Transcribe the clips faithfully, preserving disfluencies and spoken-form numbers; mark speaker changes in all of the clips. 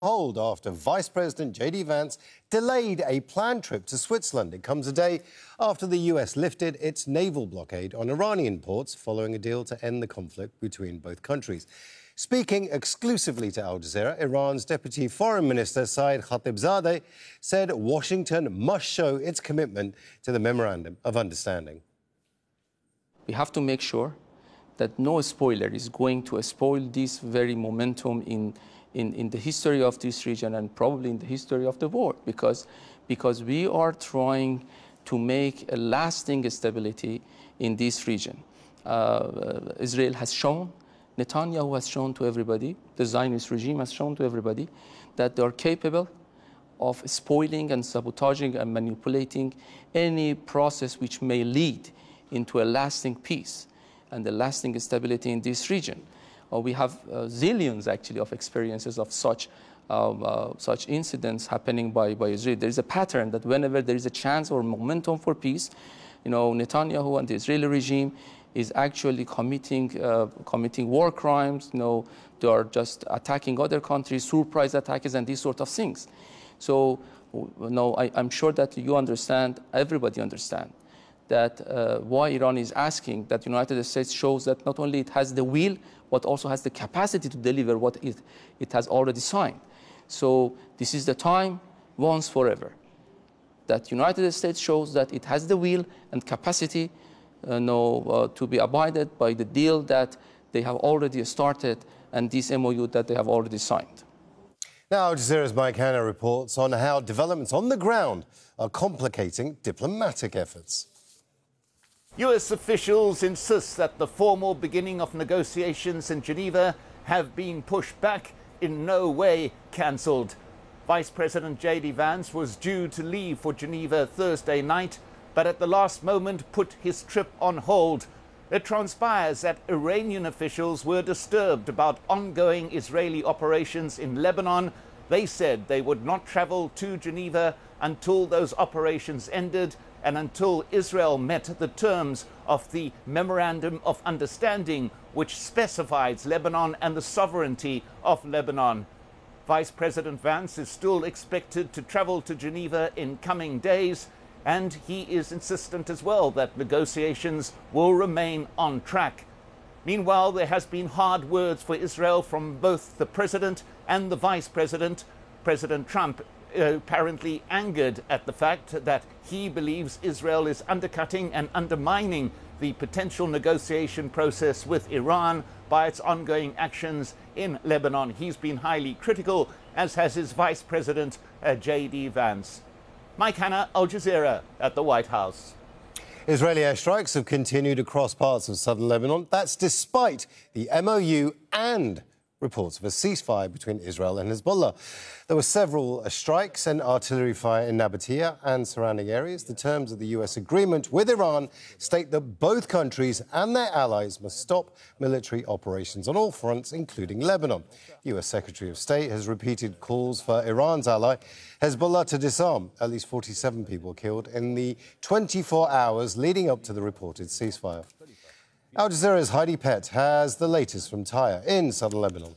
Speaker 1: hold after Vice President J D Vance delayed a planned trip to Switzerland. It comes a day after the U S lifted its naval blockade on Iranian ports following a deal to end the conflict between both countries. Speaking exclusively to Al Jazeera, Iran's Deputy Foreign Minister Saeed Khatibzadeh said Washington must show its commitment to the Memorandum of Understanding.
Speaker 2: We have to make sure that no spoiler is going to spoil this very momentum in, in, in the history of this region and probably in the history of the world, because, because we are trying to make a lasting stability in this region. Uh, Israel has shown, Netanyahu has shown to everybody, the Zionist regime has shown to everybody that they are capable of spoiling and sabotaging and manipulating any process which may lead into a lasting peace and a lasting stability in this region. Uh, we have uh, zillions, actually, of experiences of such um, uh, such incidents happening by, by Israel. There is a pattern that whenever there is a chance or momentum for peace, you know, Netanyahu and the Israeli regime is actually committing uh, committing war crimes. You know, they are just attacking other countries, surprise attacks, and these sort of things. So, you know, I, I'm sure that you understand, everybody understands, that uh, why Iran is asking that the United States shows that not only it has the will, but also has the capacity to deliver what it, it has already signed. So this is the time, once forever, that the United States shows that it has the will and capacity uh, no, uh, to be abided by the deal that they have already started and this M O U that they have already signed.
Speaker 1: Now, Al Jazeera's Mike Hanna reports on how developments on the ground are complicating diplomatic efforts.
Speaker 3: U S officials insist that the formal beginning of negotiations in Geneva have been pushed back, in no way cancelled. Vice President J D Vance was due to leave for Geneva Thursday night, but at the last moment put his trip on hold. It transpires that Iranian officials were disturbed about ongoing Israeli operations in Lebanon. They said they would not travel to Geneva until those operations ended and until Israel met the terms of the Memorandum of Understanding, which specifies Lebanon and the sovereignty of Lebanon. Vice President Vance is still expected to travel to Geneva in coming days, and he is insistent as well that negotiations will remain on track. Meanwhile, there has been hard words for Israel from both the president and the vice president. President Trump Uh, apparently angered at the fact that he believes Israel is undercutting and undermining the potential negotiation process with Iran by its ongoing actions in Lebanon. He's been highly critical, as has his Vice President uh, J D Vance. Mike Hanna, Al Jazeera at the White House.
Speaker 1: Israeli airstrikes have continued across parts of southern Lebanon. That's despite the M O U and reports of a ceasefire between Israel and Hezbollah. There were several strikes and artillery fire in Nabatea and surrounding areas. The terms of the U S agreement with Iran state that both countries and their allies must stop military operations on all fronts, including Lebanon. U S Secretary of State has repeated calls for Iran's ally, Hezbollah, to disarm. At least forty-seven people killed in the twenty-four hours leading up to the reported ceasefire. Al Jazeera's Heidi Pett has the latest from Tyre in southern Lebanon.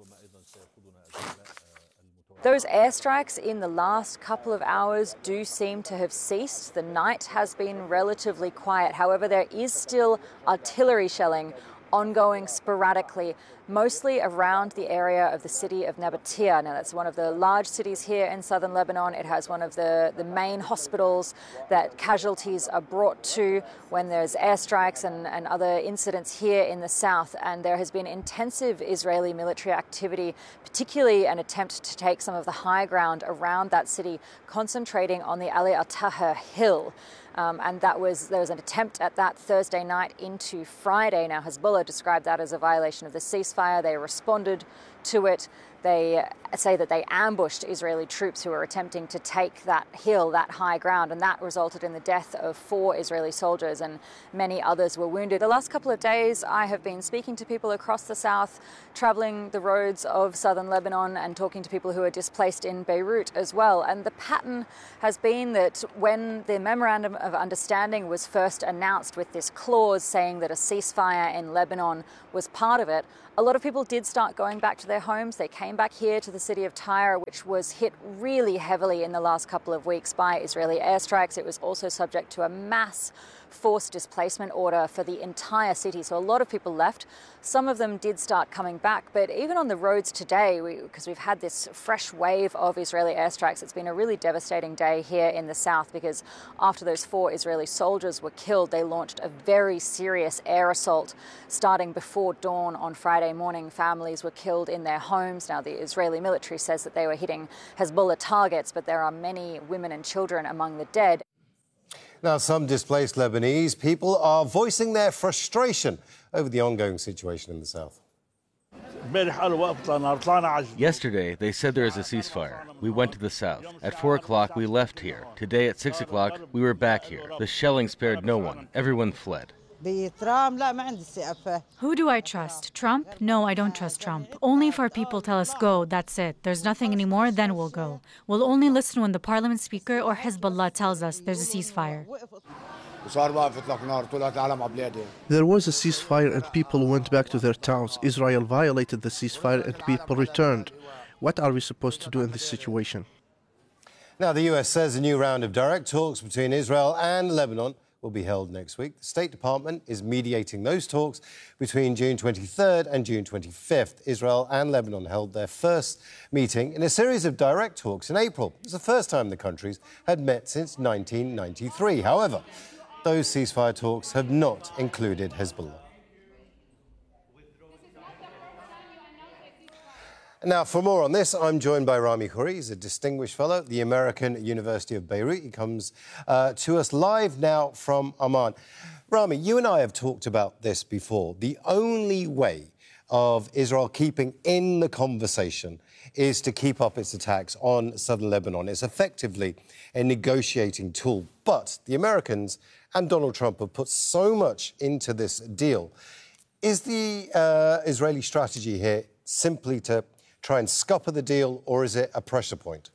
Speaker 4: Those airstrikes in the last couple of hours do seem to have ceased. The night has been relatively quiet. However, there is still artillery shelling ongoing sporadically, mostly around the area of the city of Nabatea. Now, that's one of the large cities here in southern Lebanon. It has one of the, the main hospitals that casualties are brought to when there's airstrikes and, and other incidents here in the south. And there has been intensive Israeli military activity, particularly an attempt to take some of the high ground around that city, concentrating on the Ali al-Taher hill. Um, and that was there was an attempt at that Thursday night into Friday. Now, Hezbollah described that as a violation of the ceasefire. They responded to it. They say that they ambushed Israeli troops who were attempting to take that hill, that high ground, and that resulted in the death of four Israeli soldiers, and many others were wounded. The last couple of days, I have been speaking to people across the south, traveling the roads of southern Lebanon and talking to people who are displaced in Beirut as well. And the pattern has been that when the Memorandum of Understanding was first announced with this clause saying that a ceasefire in Lebanon was part of it, a lot of people did start going back to their homes. They came came back here to the city of Tyre, which was hit really heavily in the last couple of weeks by Israeli airstrikes. It was also subject to a mass forced displacement order for the entire city. So a lot of people left. Some of them did start coming back. But even on the roads today, because we, we've had this fresh wave of Israeli airstrikes, it's been a really devastating day here in the south, because after those four Israeli soldiers were killed, they launched a very serious air assault starting before dawn on Friday morning. Families were killed in their homes. Now, the Israeli military says that they were hitting Hezbollah targets, but there are many women and children among the dead.
Speaker 1: Now, some displaced Lebanese people are voicing their frustration over the ongoing situation in the south.
Speaker 5: Yesterday, they said there is a ceasefire. We went to the south. At four o'clock, we left here. Today, at six o'clock, we were back here. The shelling spared no one. Everyone fled.
Speaker 6: Who do I trust? Trump? No, I don't trust Trump. Only if our people tell us go, that's it. There's nothing anymore, then we'll go. We'll only listen when the parliament speaker or Hezbollah tells us there's a ceasefire.
Speaker 7: There was a ceasefire and people went back to their towns. Israel violated the ceasefire and people returned. What are we supposed to do in this situation?
Speaker 1: Now, the U S says a new round of direct talks between Israel and Lebanon will be held next week. The State Department is mediating those talks between June twenty-third and June twenty-fifth. Israel and Lebanon held their first meeting in a series of direct talks in April. It was the first time the countries had met since nineteen ninety-three. However, those ceasefire talks have not included Hezbollah. Now, for more on this, I'm joined by Rami Khoury. He's a distinguished fellow at the American University of Beirut. He comes uh, to us live now from Amman. Rami, you and I have talked about this before. The only way of Israel keeping in the conversation is to keep up its attacks on southern Lebanon. It's effectively a negotiating tool. But the Americans and Donald Trump have put so much into this deal. Is the uh, Israeli strategy here simply to try and scupper the deal, or is it a pressure point?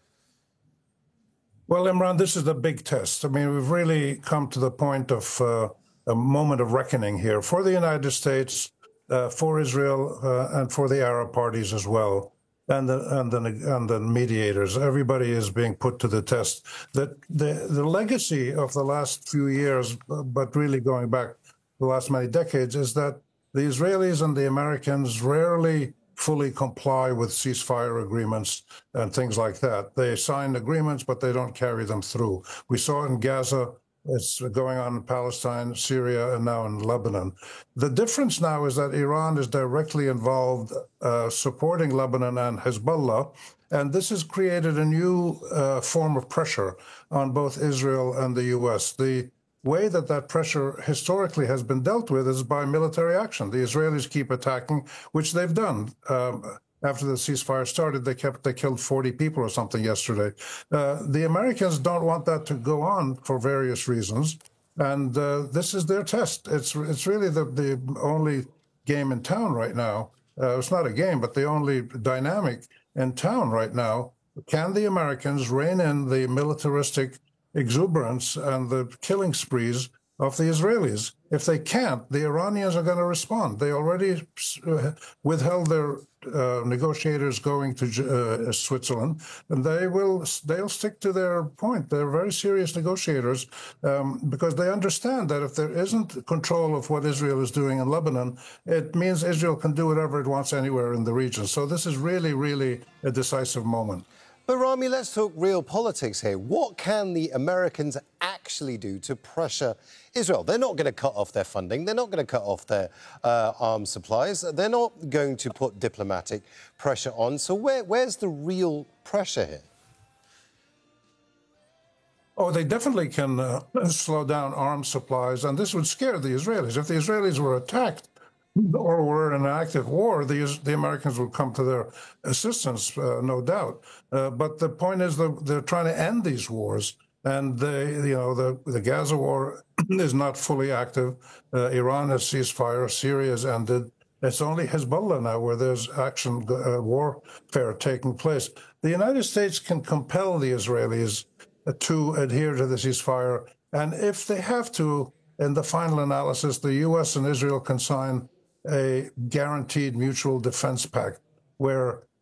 Speaker 8: Well, Imran, this is the big test. I mean, we've really come to the point of uh, a moment of reckoning here for the United States, uh, for Israel, uh, and for the Arab parties as well, and the, and the and the mediators. Everybody is being put to the test. The, the, the legacy of the last few years, but really going back the last many decades, is that the Israelis and the Americans rarely fully comply with ceasefire agreements and things like that. They sign agreements, but they don't carry them through. We saw it in Gaza. It's going on in Palestine, Syria, and now in Lebanon. The difference now is that Iran is directly involved uh, supporting Lebanon and Hezbollah, and this has created a new uh, form of pressure on both Israel and the U S. The way that that pressure historically has been dealt with is by military action. The Israelis keep attacking, which they've done. Um, after the ceasefire started, they kept they killed forty people or something yesterday. Uh, the Americans don't want that to go on for various reasons, and uh, this is their test. It's it's really the, the only game in town right now. Uh, it's not a game, but the only dynamic in town right now. Can the Americans rein in the militaristic exuberance and the killing sprees of the Israelis? If they can't, the Iranians are going to respond. They already uh, withheld their uh, negotiators going to uh, Switzerland, and they will they'll stick to their point. They're very serious negotiators um, because they understand that if there isn't control of what Israel is doing in Lebanon, it means Israel can do whatever it wants anywhere in the region. So this is really, really a decisive moment.
Speaker 1: But, Rami, let's talk real politics here. What can the Americans actually do to pressure Israel? They're not going to cut off their funding. They're not going to cut off their uh, arms supplies. They're not going to put diplomatic pressure on. So where, where's the real pressure here?
Speaker 8: Oh, they definitely can uh, slow down arms supplies, and this would scare the Israelis. If the Israelis were attacked or were in an active war, the, the Americans would come to their assistance, uh, no doubt. Uh, but the point is that they're trying to end these wars. And, they, you know, the, the Gaza war is not fully active. Uh, Iran has ceasefire. Syria has ended. It's only Hezbollah now where there's action, uh, warfare taking place. The United States can compel the Israelis uh, to adhere to the ceasefire. And if they have to, in the final analysis, the U S and Israel can sign a guaranteed mutual defense pact where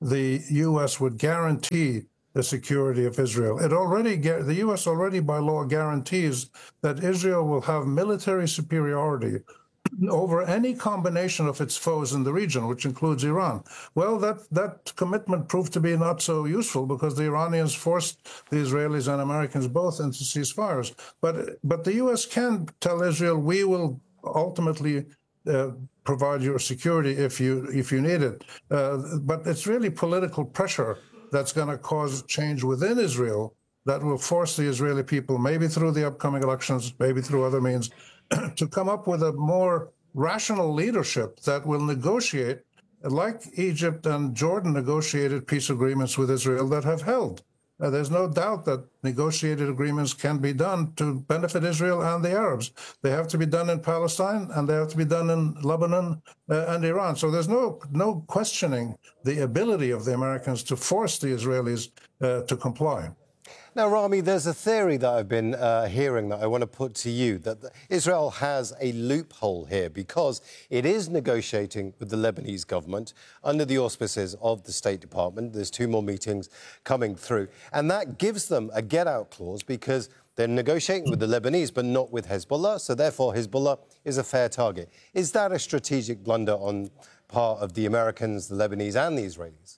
Speaker 8: the U S would guarantee the security of Israel. It already, the U S already by law guarantees that Israel will have military superiority over any combination of its foes in the region, which includes Iran. Well, that, that commitment proved to be not so useful because the Iranians forced the Israelis and Americans both into ceasefires. But, but the U S can tell Israel, we will ultimately uh, provide your security if you, if you need it. Uh, but it's really political pressure that's going to cause change within Israel that will force the Israeli people, maybe through the upcoming elections, maybe through other means, to come up with a more rational leadership that will negotiate, like Egypt and Jordan negotiated peace agreements with Israel that have held. Uh, there's no doubt that negotiated agreements can be done to benefit Israel and the Arabs. They have to be done in Palestine, and they have to be done in Lebanon uh, and Iran. So there's no no questioning the ability of the Americans to force the Israelis uh, to comply.
Speaker 1: Now, Rami, there's a theory that I've been uh, hearing that I want to put to you, that Israel has a loophole here because it is negotiating with the Lebanese government under the auspices of the State Department. There's two more meetings coming through. And that gives them a get-out clause because they're negotiating with the Lebanese but not with Hezbollah, so therefore Hezbollah is a fair target. Is that a strategic blunder on part of the Americans, the Lebanese and the Israelis?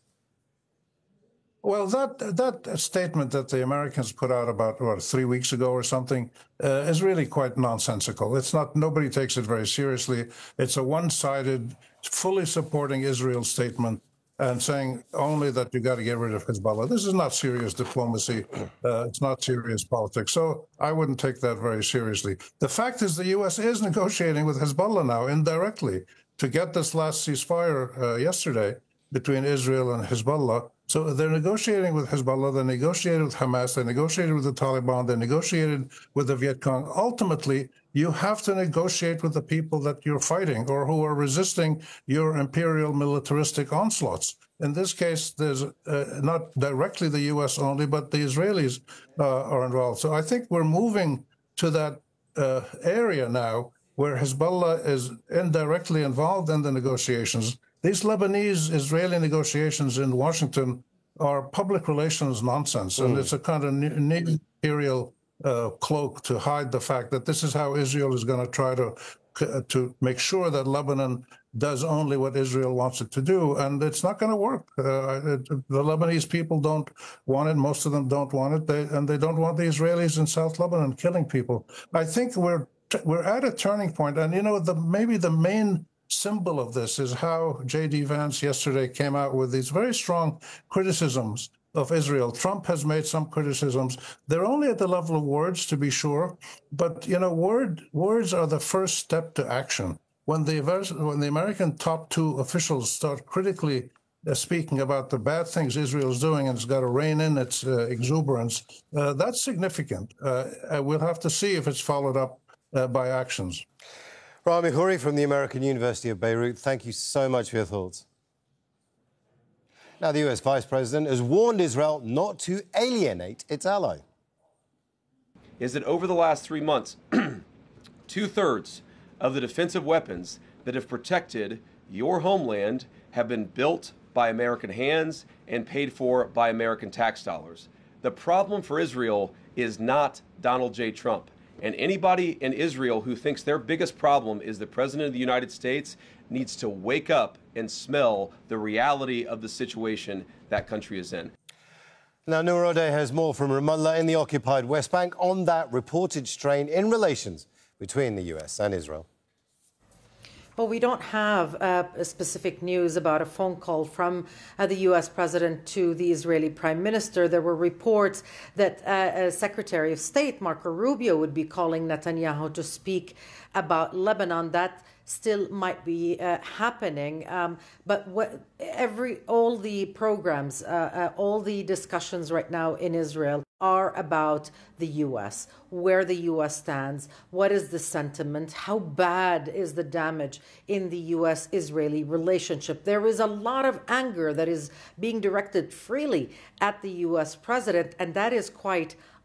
Speaker 8: Well, that that statement that the Americans put out about, what, three weeks ago or something, uh, is really quite nonsensical. It's not, nobody takes it very seriously. It's a one-sided, fully supporting Israel statement and saying only that you got to get rid of Hezbollah. This is not serious diplomacy. Uh, it's not serious politics. So I wouldn't take that very seriously. The fact is the U S is negotiating with Hezbollah now indirectly to get this last ceasefire uh, yesterday between Israel and Hezbollah. So they're negotiating with Hezbollah, they negotiated with Hamas, they negotiated with the Taliban, they negotiated with the Viet Cong. Ultimately, you have to negotiate with the people that you're fighting or who are resisting your imperial militaristic onslaughts. In this case, there's uh, not directly the U S only, but the Israelis uh, are involved. So I think we're moving to that uh, area now where Hezbollah is indirectly involved in the negotiations. These Lebanese-Israeli negotiations in Washington are public relations nonsense, and mm. it's a kind of neat imperial uh, cloak to hide the fact that this is how Israel is going to try to to make sure that Lebanon does only what Israel wants it to do, and it's not going to work. Uh, it, the Lebanese people don't want it. Most of them don't want it, they, and they don't want the Israelis in South Lebanon killing people. I think we're we're at a turning point, and you know, the maybe the main symbol of this is how J D Vance yesterday came out with these very strong criticisms of Israel. Trump has made some criticisms. They're only at the level of words, to be sure, but you know, word, words are the first step to action. When the, when the American top two officials start critically uh, speaking about the bad things Israel is doing and it's got to rein in its uh, exuberance, uh, that's significant. Uh, we'll have to see if it's followed up uh, by actions.
Speaker 1: Rami Khouri from the American University of Beirut, thank you so much for your thoughts. Now, the U S Vice President has warned Israel not to alienate its ally.
Speaker 9: Is that over the last three months, two-thirds of the defensive weapons that have protected your homeland have been built by American hands and paid for by American tax dollars. The problem for Israel is not Donald J. Trump. And anybody in Israel who thinks their biggest problem is the President of the United States needs to wake up and smell the reality of the situation that country is in.
Speaker 1: Now, Noor Odeh has more from Ramallah in the occupied West Bank on that reported strain in relations between the U S and Israel.
Speaker 10: Well, we don't have uh, specific news about a phone call from uh, the U S president to the Israeli prime minister. There were reports that uh, uh, Secretary of State Marco Rubio would be calling Netanyahu to speak about Lebanon. That still might be uh, happening. Um, but what, every all the programs, uh, uh, all the discussions right now in Israel are about the U S, where the U S stands, what is the sentiment, how bad is the damage in the U S-Israeli relationship. There is a lot of anger that is being directed freely at the U S president, and that is quite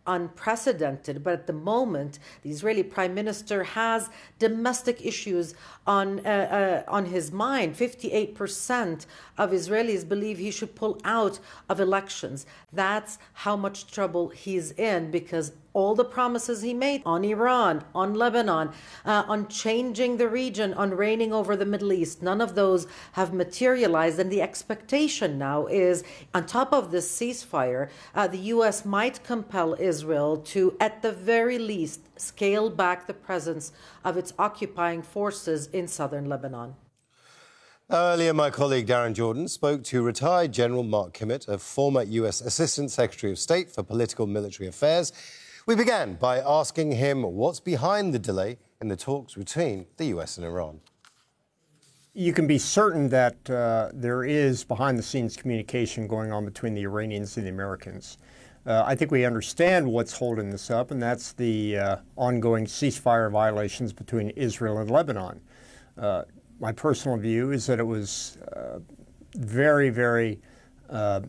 Speaker 10: unprecedented. But at the moment, the Israeli Prime Minister has domestic issues on, uh, uh, on his mind. fifty-eight percent of Israelis believe he should pull out of elections. That's how much trouble he's in, because all the promises he made on Iran, on Lebanon, uh, on changing the region, on reigning over the Middle East, none of those have materialized. And the expectation now is, on top of this ceasefire, uh, the U S might compel Israel to, at the very least, scale back the presence of its occupying forces in southern Lebanon.
Speaker 1: Earlier, my colleague Darren Jordan spoke to retired General Mark Kimmitt, a former U S Assistant Secretary of State for Political and Military Affairs. We began by asking him what's behind the delay in the talks between the U S and Iran.
Speaker 11: You can be certain that uh, there is behind-the-scenes communication going on between the Iranians and the Americans. Uh, I think we understand what's holding this up, and that's the uh, ongoing ceasefire violations between Israel and Lebanon. Uh, my personal view is that it was uh, very, very uh,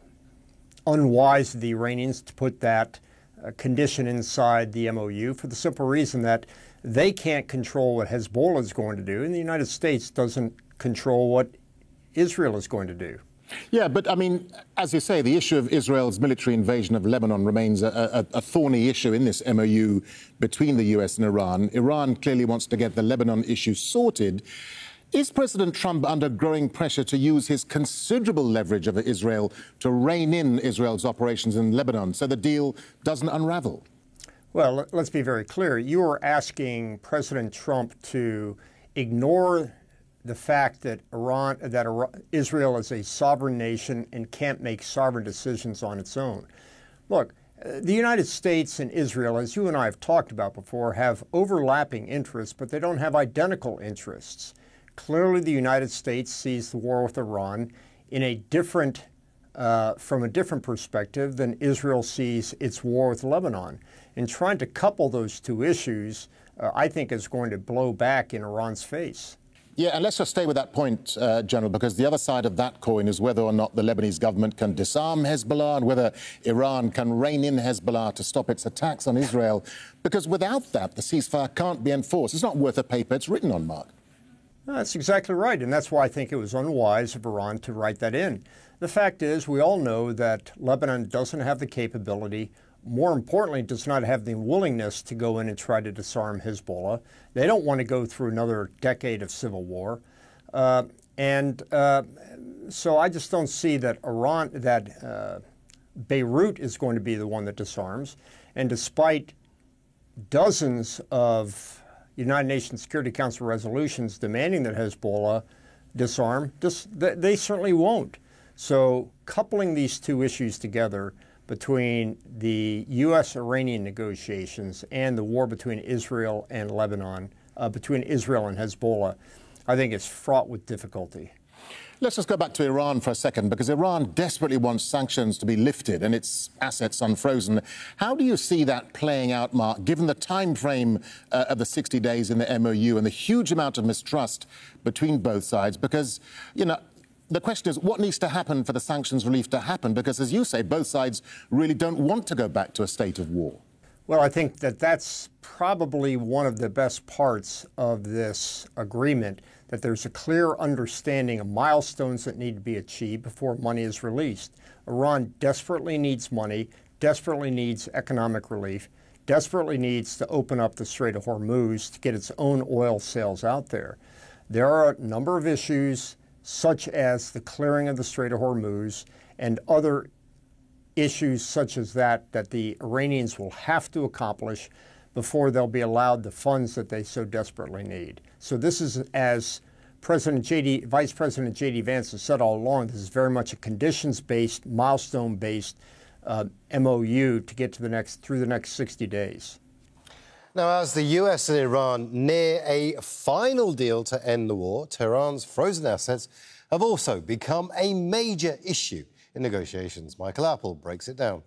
Speaker 11: unwise of the Iranians to put that uh, condition inside the M O U for the simple reason that they can't control what Hezbollah is going to do, and the United States doesn't control what Israel is going to do.
Speaker 12: Yeah, but I mean, as you say, the issue of Israel's military invasion of Lebanon remains a, a, a thorny issue in this M O U between the U S and Iran. Iran clearly wants to get the Lebanon issue sorted. Is President Trump under growing pressure to use his considerable leverage over Israel to rein in Israel's operations in Lebanon so the deal doesn't unravel?
Speaker 11: Well, let's be very clear. You are asking President Trump to ignore the fact that Iran, that Israel is a sovereign nation and can't make sovereign decisions on its own. Look, the United States and Israel, as you and I have talked about before, have overlapping interests, but they don't have identical interests. Clearly, the United States sees the war with Iran in a different, uh, from a different perspective than Israel sees its war with Lebanon. And trying to couple those two issues, uh, I think, is going to blow back in Iran's face.
Speaker 12: Yeah, and let's just stay with that point, uh, General, because the other side of that coin is whether or not the Lebanese government can disarm Hezbollah and whether Iran can rein in Hezbollah to stop its attacks on Israel. Because without that, the ceasefire can't be enforced. It's not worth the paper it's written on, Mark.
Speaker 11: That's exactly right, and that's why I think it was unwise of Iran to write that in. The fact is, we all know that Lebanon doesn't have the capability, more importantly, does not have the willingness to go in and try to disarm Hezbollah. They don't want to go through another decade of civil war. Uh, and uh, so I just don't see that Iran, that uh, Beirut is going to be the one that disarms. And despite dozens of United Nations Security Council resolutions demanding that Hezbollah disarm, dis- they certainly won't. So coupling these two issues together between the U S Iranian negotiations and the war between Israel and Lebanon, uh, between Israel and Hezbollah, I think is fraught with difficulty.
Speaker 12: Let's just go back to Iran for a second, because Iran desperately wants sanctions to be lifted and its assets unfrozen. How do you see that playing out, Mark, given the time frame uh, of the sixty days in the M O U and the huge amount of mistrust between both sides? Because, you know, the question is, what needs to happen for the sanctions relief to happen? Because, as you say, both sides really don't want to go back to a state of war.
Speaker 11: Well, I think that that's probably one of the best parts of this agreement, that there's a clear understanding of milestones that need to be achieved before money is released. Iran desperately needs money, desperately needs economic relief, desperately needs to open up the Strait of Hormuz to get its own oil sales out there. There are a number of issues, such as the clearing of the Strait of Hormuz and other issues such as that, that the Iranians will have to accomplish before they'll be allowed the funds that they so desperately need. So this is, as President J D, Vice President J D Vance has said all along, this is very much a conditions-based, milestone-based uh, M O U to get to the next, through the next sixty days.
Speaker 1: Now, as the U S and Iran near a final deal to end the war, Tehran's frozen assets have also become a major issue in negotiations. Michael Apple breaks it down.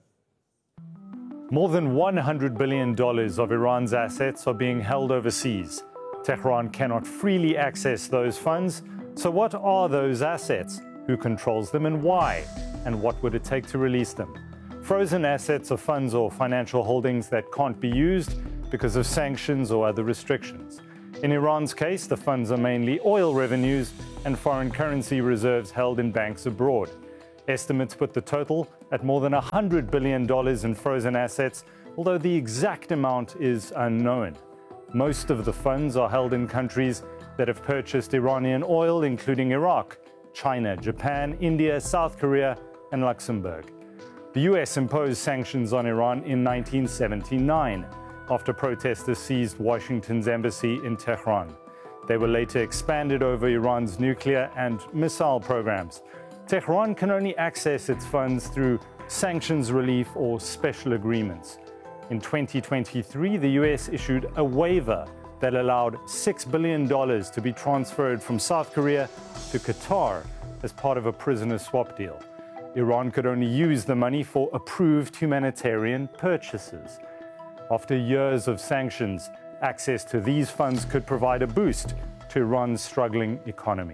Speaker 13: More than one hundred billion dollars of Iran's assets are being held overseas. Tehran cannot freely access those funds. So what are those assets? Who controls them and why? And what would it take to release them? Frozen assets are funds or financial holdings that can't be used because of sanctions or other restrictions. In Iran's case, the funds are mainly oil revenues and foreign currency reserves held in banks abroad. Estimates put the total at more than one hundred billion dollars in frozen assets, although the exact amount is unknown. Most of the funds are held in countries that have purchased Iranian oil, including Iraq, China, Japan, India, South Korea, and Luxembourg. The U S imposed sanctions on Iran in nineteen seventy-nine after protesters seized Washington's embassy in Tehran. They were later expanded over Iran's nuclear and missile programs. Tehran can only access its funds through sanctions relief or special agreements. In twenty twenty-three, the U S issued a waiver that allowed six billion dollars to be transferred from South Korea to Qatar as part of a prisoner swap deal. Iran could only use the money for approved humanitarian purchases. After years of sanctions, access to these funds could provide a boost to Iran's struggling economy.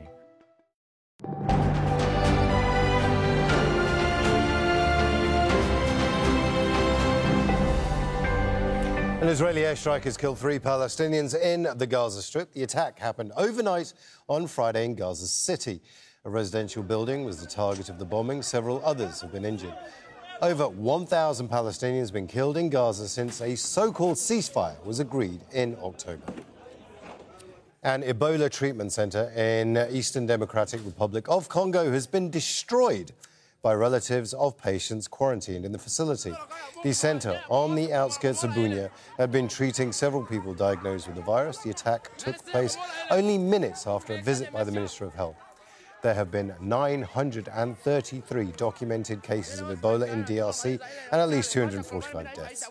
Speaker 1: An Israeli airstrike has killed three Palestinians in the Gaza Strip. The attack happened overnight on Friday in Gaza City. A residential building was the target of the bombing. Several others have been injured. Over one thousand Palestinians have been killed in Gaza since a so-called ceasefire was agreed in October. An Ebola treatment center in Eastern Democratic Republic of Congo has been destroyed by relatives of patients quarantined in the facility. The center on the outskirts of Bunia had been treating several people diagnosed with the virus. The attack took place only minutes after a visit by the Minister of Health. There have been nine hundred thirty-three documented cases of Ebola in D R C and at least two hundred forty-five deaths.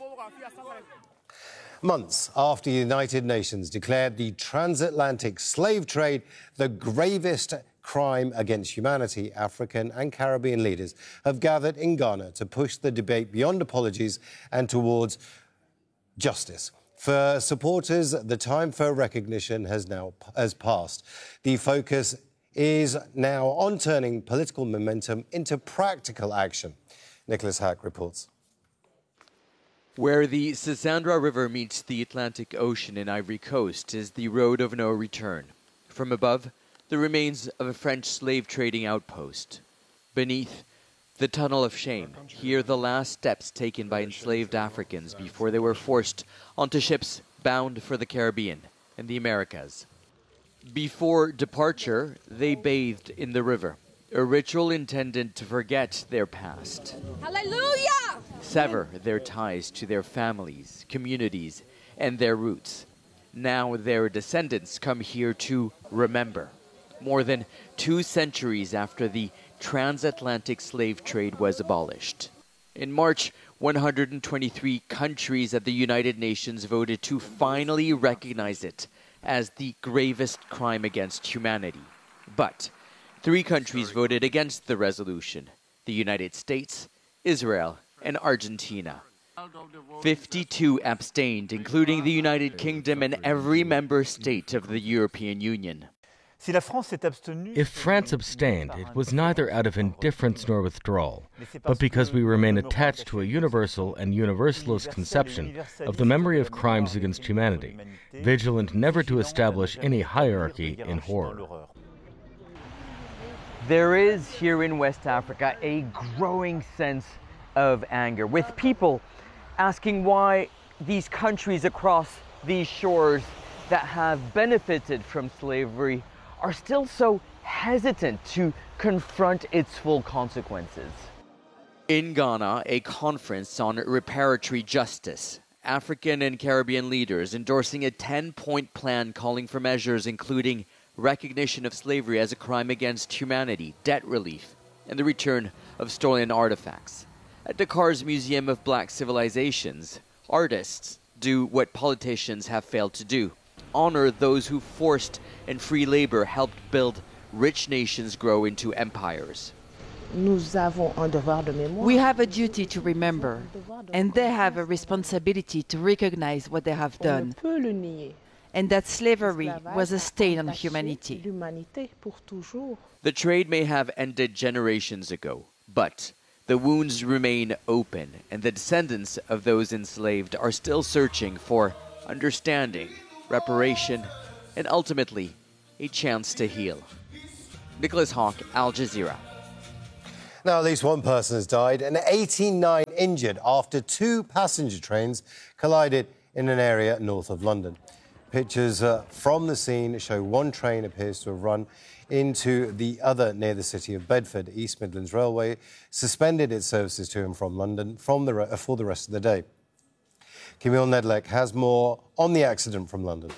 Speaker 1: Months after the United Nations declared the transatlantic slave trade the gravest crime against humanity, African and Caribbean leaders have gathered in Ghana to push the debate beyond apologies and towards justice. For supporters, the time for recognition has now has passed. The focus is now on turning political momentum into practical action. Nicholas Hack reports.
Speaker 14: Where the Sisandra River meets the Atlantic Ocean in Ivory Coast is the road of no return. From above, the remains of a French slave trading outpost. Beneath, the Tunnel of Shame. Here, the last steps taken by enslaved Africans before they were forced onto ships bound for the Caribbean and the Americas. Before departure, they bathed in the river, a ritual intended to forget their past.
Speaker 15: Hallelujah!
Speaker 14: Sever their ties to their families, communities, and their roots. Now their descendants come here to remember. More than two centuries after the transatlantic slave trade was abolished. In March, one hundred twenty-three countries at the United Nations voted to finally recognize it as the gravest crime against humanity. But three countries voted against the resolution: the United States, Israel, and Argentina. fifty-two abstained, including the United Kingdom and every member state of the European Union.
Speaker 5: If France abstained, it was neither out of indifference nor withdrawal, but because we remain attached to a universal and universalist conception of the memory of crimes against humanity, vigilant never to establish any hierarchy in horror.
Speaker 14: There is here in West Africa a growing sense of anger, with people asking why these countries across these shores that have benefited from slavery are still so hesitant to confront its full consequences. In Ghana, a conference on reparatory justice. African and Caribbean leaders endorsing a ten-point plan calling for measures including recognition of slavery as a crime against humanity, debt relief, and the return of stolen artifacts. At Dakar's Museum of Black Civilizations, artists do what politicians have failed to do: honor those who forced and free labor helped build rich nations grow into empires.
Speaker 16: We have a duty to remember, and they have a responsibility to recognize what they have done, and that slavery was a stain on humanity.
Speaker 14: The trade may have ended generations ago, but The wounds remain open, and the descendants of those enslaved are still searching for understanding, reparation, and ultimately, a chance to heal. Nicholas Hawk, Al Jazeera.
Speaker 1: Now, at least one person has died and eighty-nine injured after two passenger trains collided in an area north of London. Pictures uh, from the scene show one train appears to have run into the other near the city of Bedford. East Midlands Railway suspended its services to and from London from the re- for the rest of the day. Camille Nedlek has more on the accident from London.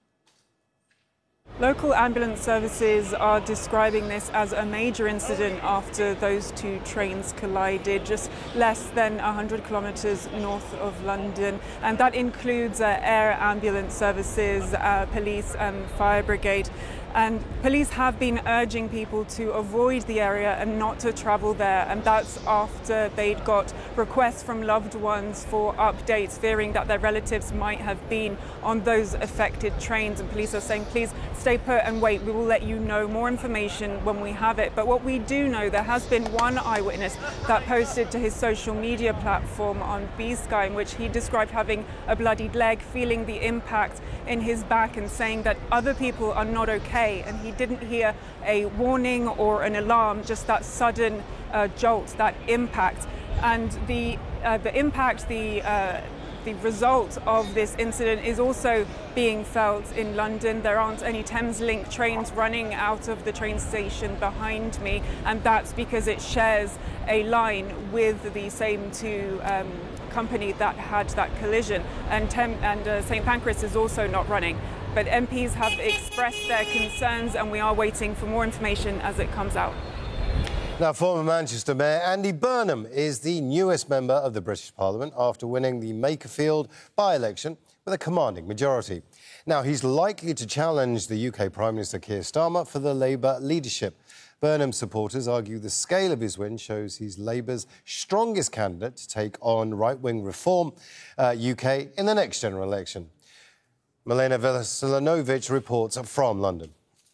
Speaker 15: Local ambulance services are describing this as a major incident after those two trains collided just less than one hundred kilometres north of London. And that includes uh, air ambulance services, uh, police and fire brigade. And police have been urging people to avoid the area and not to travel there. And that's after they'd got requests from loved ones for updates, fearing that their relatives might have been on those affected trains. And police are saying, please stay put and wait. We will let you know more information when we have it. But what we do know, there has been one eyewitness that posted to his social media platform on B-Sky, in which he described having a bloodied leg, feeling the impact in his back and saying that other people are not okay. And he didn't hear a warning or an alarm, just that sudden uh, jolt, that impact. And the uh, the impact, the uh, the result of this incident is also being felt in London. There aren't any Thameslink trains running out of the train station behind me, and that's because it shares a line with the same two um, company that had that collision. And, Tem- and uh, Saint Pancras is also not running. But M Ps have expressed their concerns, and we are waiting for more information as it comes out.
Speaker 1: Now, former Manchester Mayor Andy Burnham is the newest member of the British Parliament after winning the Makerfield by-election with a commanding majority. Now, he's likely to challenge the U K Prime Minister Keir Starmer for the Labour leadership. Burnham's supporters argue the scale of his win shows he's Labour's strongest candidate to take on right-wing reform uh, U K in the next general election. Milena Veselinovic reports from London.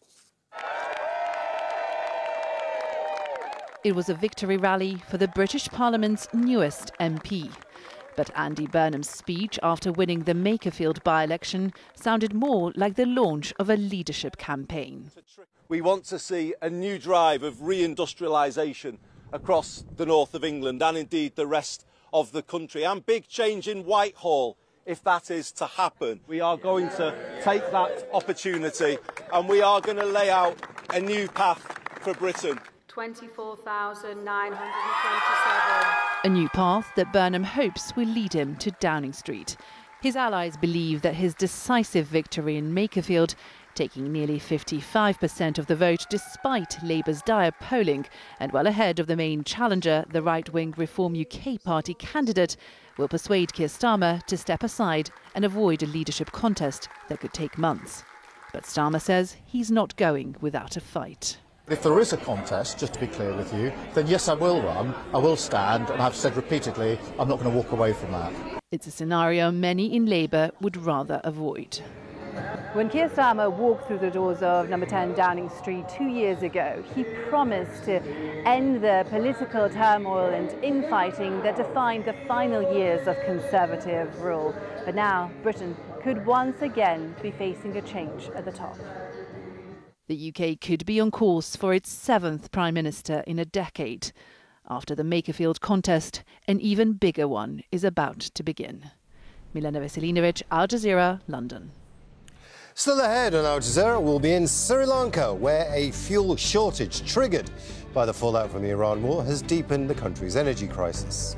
Speaker 17: It was a victory rally for the British Parliament's newest M P. But Andy Burnham's speech after winning the Makerfield by-election sounded more like the launch of a leadership campaign.
Speaker 18: We want to see a new drive of reindustrialisation across the north of England and indeed the rest of the country, and big change in Whitehall if that is to happen. We are going to take that opportunity and we are going to lay out a new path for Britain.
Speaker 19: twenty-four thousand nine hundred twenty-seven.
Speaker 17: A new path that Burnham hopes will lead him to Downing Street. His allies believe that his decisive victory in Makerfield, taking nearly fifty-five percent of the vote despite Labour's dire polling and well ahead of the main challenger, the right-wing Reform U K party candidate, will persuade Keir Starmer to step aside and avoid a leadership contest that could take months. But Starmer says he's not going without a fight.
Speaker 12: If there is a contest, just to be clear with you, then yes, I will run, I will stand, and I've said repeatedly I'm not going to walk away from that.
Speaker 17: It's a scenario many in Labour would rather avoid.
Speaker 20: When Keir Starmer walked through the doors of number ten Downing Street two years ago, he promised to end the political turmoil and infighting that defined the final years of Conservative rule. But now Britain could once again be facing a change at the top.
Speaker 17: The U K could be on course for its seventh Prime Minister in a decade. After the Makerfield contest, an even bigger one is about to begin. Milena Veselinovic, Al Jazeera, London.
Speaker 1: Still ahead on Al Jazeera, we'll be in Sri Lanka, where a fuel shortage triggered by the fallout from the Iran war has deepened the country's energy crisis.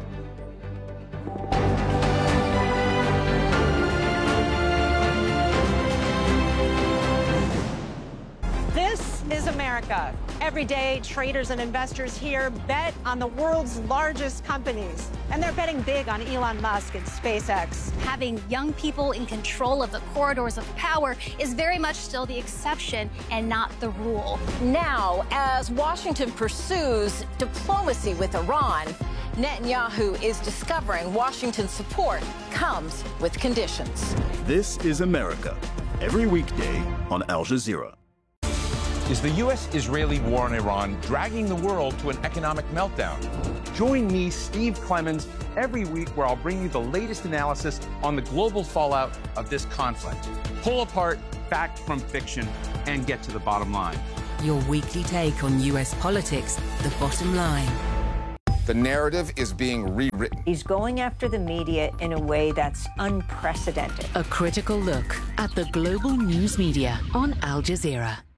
Speaker 21: This is America. Every day, traders and investors here bet on the world's largest companies. And they're betting big on Elon Musk and SpaceX.
Speaker 22: Having young people in control of the corridors of power is very much still the exception and not the rule.
Speaker 23: Now, as Washington pursues diplomacy with Iran, Netanyahu is discovering Washington's support comes with conditions.
Speaker 24: This is America. Every weekday on Al Jazeera.
Speaker 25: Is the U S Israeli war in Iran dragging the world to an economic meltdown?
Speaker 2: Join me, Steve Clemens, every week where I'll bring you the latest analysis on the global fallout of this conflict. Pull apart fact from fiction and get to the bottom line.
Speaker 3: Your weekly take on U S politics, The Bottom Line.
Speaker 4: The narrative is being rewritten.
Speaker 6: He's going after the media in a way that's unprecedented.
Speaker 3: A critical look at the global news media on Al Jazeera.